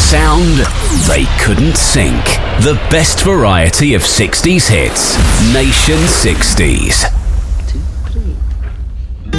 sound they couldn't sink. The best variety of 60s hits. Nation 60s.